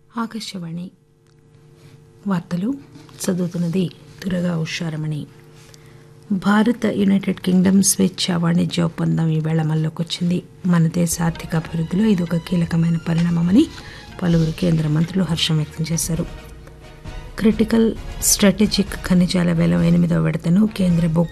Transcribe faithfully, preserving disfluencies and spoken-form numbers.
ఆకాశవాణి వార్తలు చదువుతున్నది Durga Usharamani. Bharat United Kingdom స్వేచ్ఛా వాణిజ్య ఒప్పందం ఈవేళ అమల్లోకి వచ్చింది. మన దేశ ఆర్థిక అభివృద్దిలో ఇది ఒక కీలకమైన పరిణామమని పలువురు కేంద్ర మంత్రులు హర్షం వ్యక్తం చేశారు. క్రిటికల్ స్ట్రాటజిక్ ఖనిజాల వేలం ఎనిమిదవ విడతను కేంద్ర బొగ్గు